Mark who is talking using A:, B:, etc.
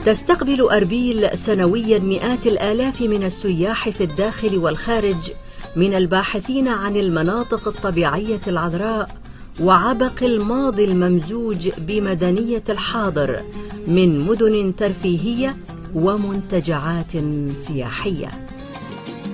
A: تستقبل أربيل سنويا مئات الآلاف من السياح في الداخل والخارج من الباحثين عن المناطق الطبيعية العذراء وعبق الماضي الممزوج بمدنية الحاضر من مدن ترفيهية ومنتجعات سياحية.